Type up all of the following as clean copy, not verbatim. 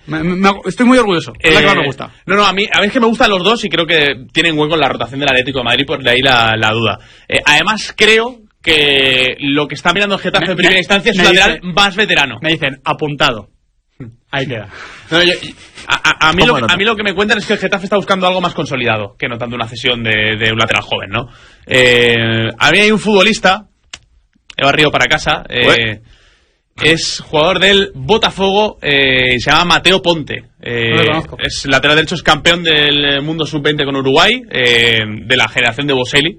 Estoy muy orgulloso. Es la que más me gusta. No, a mí es que me gustan los dos y creo que tienen hueco en la rotación del Atlético de Madrid, por de ahí la duda. Además, creo que lo que está mirando el Getafe en primera instancia es un lateral más veterano. Me dicen, apuntado. Ahí queda. No, a mí lo que me cuentan es que el Getafe está buscando algo más consolidado que no tanto una cesión de un lateral joven, ¿no? A mí hay un futbolista, he barrido para casa, es jugador del Botafogo, se llama Mateo Ponte. No lo conozco. Es lateral derecho, es campeón del mundo sub-20 con Uruguay, de la generación de Boselli.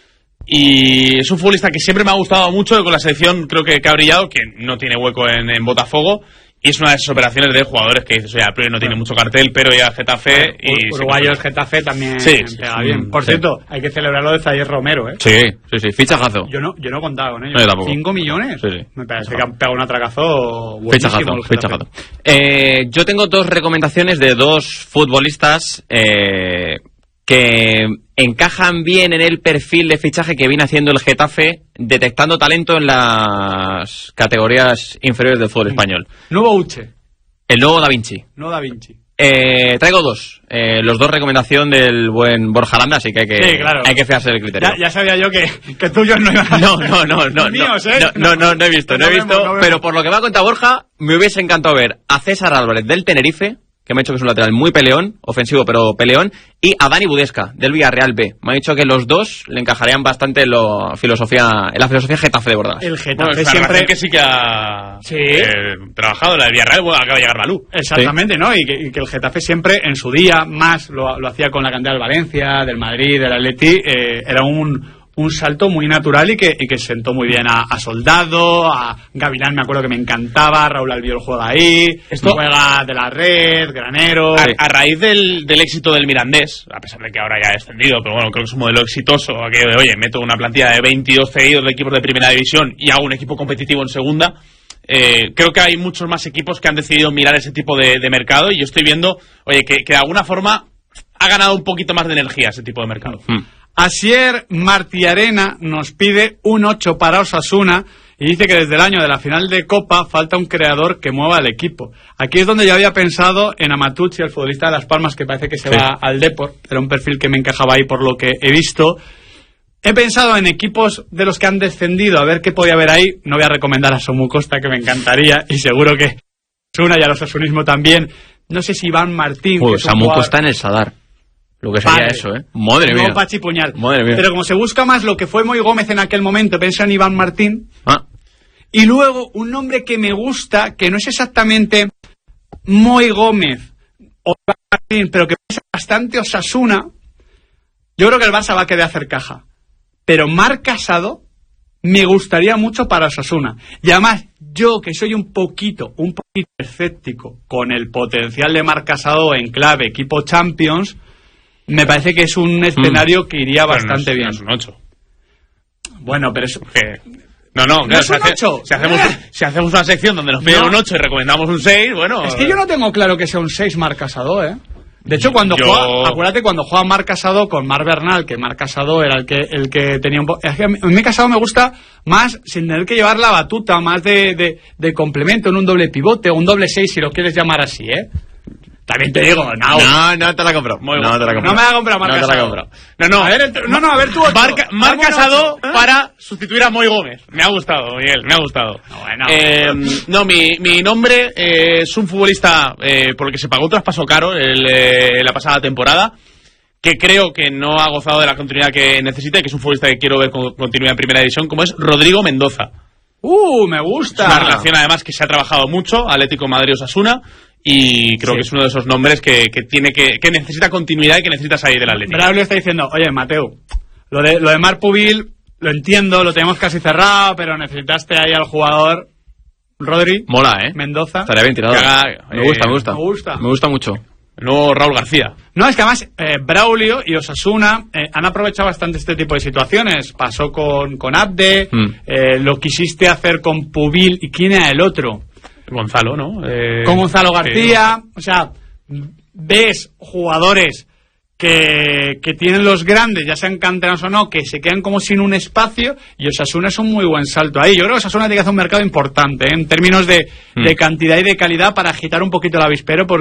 Y es un futbolista que siempre me ha gustado mucho, que con la selección creo que ha brillado, que no tiene hueco en Botafogo. Y es una de esas operaciones de jugadores que dices, oye, a priori no tiene mucho cartel, pero llega al Getafe y... Uruguayos, Getafe también pega bien. Por cierto, hay que celebrarlo de Zaire Romero, ¿eh? Sí, fichajazo. Yo no he contado con ello. No, yo tampoco. 5 millones. Sí. Me parece que han pegado un atracazo buenísimo. Fichajazo. Yo tengo 2 recomendaciones de 2 futbolistas que encajan bien en el perfil de fichaje que viene haciendo el Getafe, detectando talento en las categorías inferiores del fútbol español. Nuevo Uche. El nuevo Da Vinci. Traigo 2. Los 2 recomendación del buen Borja Aranda, así que hay que fiarse del criterio. Ya sabía yo que tuyos no iban a... No he visto, pero por lo que me ha contado Borja, me hubiese encantado ver a César Álvarez del Tenerife, que me ha dicho que es un lateral muy peleón, ofensivo pero peleón, y a Dani Budesca, del Villarreal B. Me ha dicho que los dos le encajarían bastante en la filosofía Getafe de Bordalas. El Getafe siempre... que sí que ha trabajado en la del Villarreal, acaba de llegar Malú. Exactamente, ¿no? Y que el Getafe siempre, en su día, más lo hacía con la cantera del Valencia, del Madrid, del Atleti, era un salto muy natural y que sentó muy bien a Soldado, a Gavilán, me acuerdo que me encantaba, Raúl Albiol juega ahí, juega de la red, Granero... A raíz del éxito del Mirandés, a pesar de que ahora ya ha descendido, pero bueno, creo que es un modelo exitoso, aquello de, oye, meto una plantilla de 22 cedidos de equipos de primera división y hago un equipo competitivo en segunda, creo que hay muchos más equipos que han decidido mirar ese tipo de mercado y yo estoy viendo, oye, que de alguna forma ha ganado un poquito más de energía ese tipo de mercado. Asier Martiarena nos pide un 8 para Osasuna y dice que desde el año de la final de Copa falta un creador que mueva al equipo. Aquí es donde yo había pensado en Amatucci, el futbolista de Las Palmas, que parece que se va al Depor. Era un perfil que me encajaba ahí por lo que he visto. He pensado en equipos de los que han descendido, a ver qué podía haber ahí. No voy a recomendar a Somu Costa, que me encantaría, y seguro que Osasuna y al osasunismo también. No sé si Iván Martín... Samu Costa en el Sadar. Lo que sería eso, ¿eh? Madre mía. Pachi Puñal. Madre mía. Pero como se busca más lo que fue Moy Gómez en aquel momento, pienso en Iván Martín. Y luego un nombre que me gusta, que no es exactamente Moy Gómez o Iván Martín, pero que pasa bastante Osasuna. Yo creo que el Barça va a querer hacer caja. Pero Marc Casado me gustaría mucho para Osasuna. Y además, yo que soy un poquito escéptico con el potencial de Marc Casado en clave equipo Champions... Me parece que es un escenario que iría bastante bien. No es un 8. Bueno, pero eso... No, es un 8. Si hacemos una sección donde nos piden un 8 y recomendamos un 6, bueno... Es que yo no tengo claro que sea un 6 Marc Casado, ¿eh? De hecho, acuérdate cuando juega Marc Casado con Marc Bernal, que Marc Casado era el que tenía un poco... Es que a mí Casado me gusta más sin tener que llevar la batuta, más de complemento en un doble pivote o un doble 6, si lo quieres llamar así, ¿eh? También te digo, no te la compro. No me la ha comprado Marc Casado. A ver tú. Marc Casado para sustituir a Moy Gómez. Me ha gustado, Miguel, me ha gustado. Mi nombre es un futbolista por el que se pagó un traspaso caro la pasada temporada, que creo que no ha gozado de la continuidad que necesita y que es un futbolista que quiero ver con continuidad en primera división, como es Rodrigo Mendoza. Me gusta. Es una relación además que se ha trabajado mucho, Atlético Madrid-Osasuna. Y creo que es uno de esos nombres que necesita continuidad y que necesita salir del Atlético. Braulio está diciendo, oye, Mateo, lo de Marc Pubil lo entiendo, lo tenemos casi cerrado, pero necesitaste ahí al jugador Rodri. Mola, Mendoza. Estaría bien tirado. Me gusta mucho. El nuevo Raúl García. No, es que además Braulio y Osasuna han aprovechado bastante este tipo de situaciones. Pasó con Abde, lo quisiste hacer con Pubil, ¿y quién era el otro? Gonzalo, ¿no? Con Gonzalo García, o sea, ves jugadores que tienen los grandes, ya sean canteranos o no, que se quedan como sin un espacio, y Osasuna es un muy buen salto ahí. Yo creo que Osasuna tiene que hacer un mercado importante en términos de cantidad y de calidad para agitar un poquito el avispero, porque